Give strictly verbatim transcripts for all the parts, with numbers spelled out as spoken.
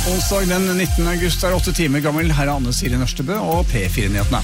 Onsdag den nittende august er åtte timer gammel. Her er Anne Siri Nørstebø og P fire-nyhetene.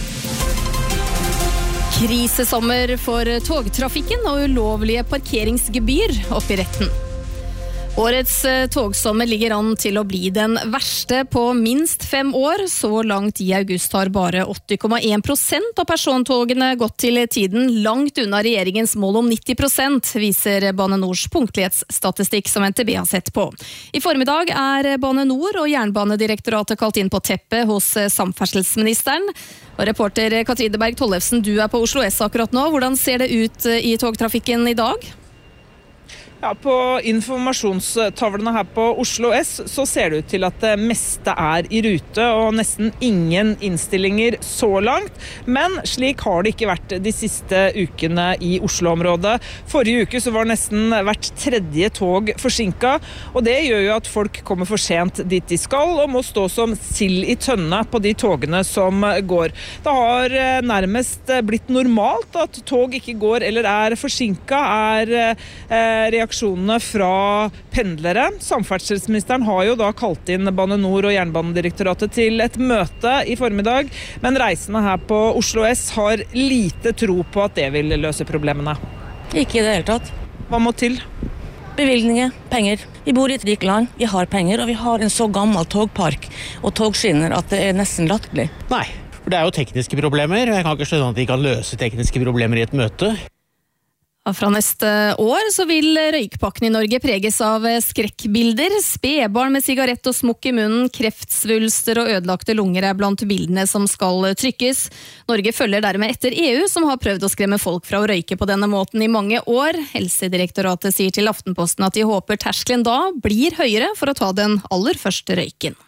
Krisesommer for togtrafikken og ulovlige parkeringsgebyr opp i retten. Årets togsommer ligger an til å bli den verste på minst fem år. Så langt i august har bare åtti komma én prosent av persontogene gått til tiden, langt unna regjeringens mål om nitti prosent, viser Bane Nors punktlighetsstatistikk som N T B har sett på. I formiddag er Bane Nor og Jernbanedirektoratet kalt inn på teppet hos samferdselsministeren. Og reporter Katrine Berg Tollefsen, du er på Oslo S akkurat nå. Hvordan ser det ut i togtrafikken i dag? Ja, på informasjonstavlene her på Oslo S så ser det ut til at det meste er i rute og nesten ingen innstillinger så langt. Men slik har det ikke vært de siste ukene i Oslo-området. Forrige uke så var nesten hvert tredje tog forsinket, og det gjør jo at folk kommer for sent dit de skal og må stå som sild i tønne på de togene som går. Det har nærmest blitt normalt at tog ikke går eller er forsinket, er reaksjoner reaksjonene fra pendlere. Samferdselsministeren har jo da kalt inn Bane Nor og Jernbanedirektoratet til et møte i formiddag, men reisende her på Oslo S har lite tro på at det vil løse problemene. Ikke i det hele tatt. Hva må til? Bevilgninger, penger. Vi bor i et rikt land, vi har penger, og vi har en så gammel togpark og togskinner at det er nesten latterlig. Nei, for det er jo tekniske problemer, og jeg kan ikke skjønne at de kan løse tekniske problemer i et møte. Fra neste år så vil røykpakken i Norge preges av skrekkbilder. Spedbarn med sigarett og smokk i munnen, kreftsvulster og ødelagte lunger er blant bildene som skal trykkes. Norge følger dermed etter E U, som har prøvd å skremme folk fra å røyke på denne måten i mange år. Helsedirektoratet sier til Aftenposten at de håper terskelen da blir høyere for å ta den aller første røyken.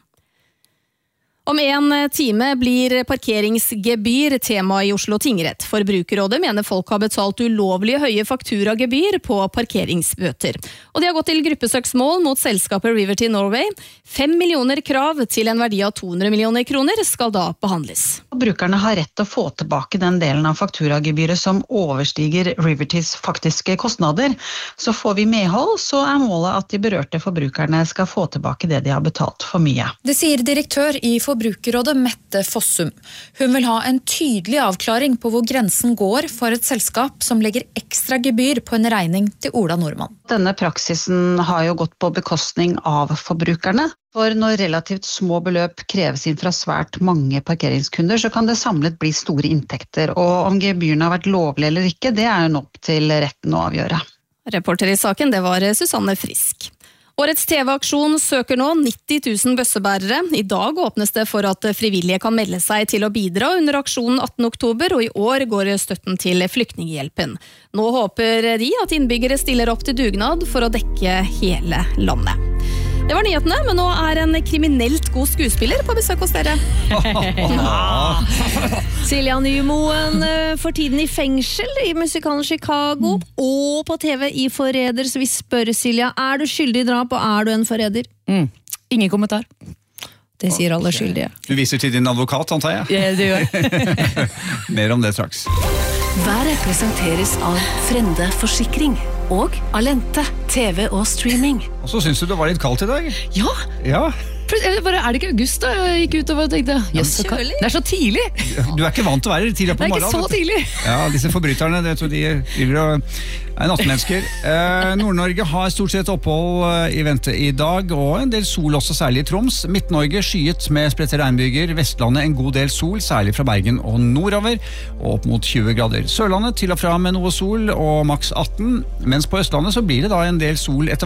Om en time blir parkeringsgebyr tema i Oslo tingrett. Forbrukerrådet mener folk har betalt ulovlige høye fakturagebyr på parkeringsbøter. Og de har gått til gruppesøksmål mot selskapet Riverty Norway. Fem millioner krav til en verdi av to hundre millioner kroner skal da behandles. Brukerne har rett til å få tilbake den delen av fakturagebyret som overstiger Rivertys faktiske kostnader. Så får vi medhold, så er målet at de berørte forbrukerne skal få tilbake det de har betalt for mye. Det sier direktør i Forbrukerrådet Mette Fossum. Hun vil ha en tydelig avklaring på hvor grensen går for et selskap som legger ekstra gebyr på en regning til Ola Nordmann. Denne praksisen har jo gått på bekostning av forbrukerne. For når relativt små beløp kreves inn fra svært mange parkeringskunder, så kan det samlet bli store inntekter. Og om gebyrene har vært lovlige eller ikke, det er jo opp til retten å avgjøre. Reporter i saken, det var Susanne Frisk. Årets T V-aksjon søker nå nitti tusen bøssebærere. I dag åpnes det for at frivillige kan melde seg til å bidra under aksjonen attende oktober, og i år går støtten til Flyktninghjelpen. Nå håper de at innbyggere stiller opp til dugnad for å dekke hele landet. Det var nyhetene, men nå er en kriminelt god skuespiller på besøk hos dere. Silja Nymoen for tiden i fengsel i musikalen Chicago, mm. og på T V i Forræder, så vi spør Silja, er du skyldig i drap, og er du en forræder? Mm. Ingen kommentar. Det sier alle skyldige. Du viser til din advokat, antar jeg? Ja, det gjør. Mer om det straks. Været presenteres av Frende Forsikring og Alente, T V og streaming. Og så synes du det var litt kaldt i dag? Ja, ja. Bare, er det ikke august da? Jeg gikk ut og tenkte, yes, det er så tidlig. Du er ikke vant til å være tidlig på morgenen. Det er ikke så tidlig. Ja, disse forbryterne, det tror de er nattmennesker. Eh, Nord-Norge har stort sett opphold i vente i dag, og en del sol også, særlig i Troms. Midt-Norge skyet med spredte regnbyger. Vestlandet en god del sol, særlig fra Bergen og nordover, og opp mot tjue grader. Sørlandet til og fra med noe sol og maks atten, mens på Østlandet så blir det da en del sol etter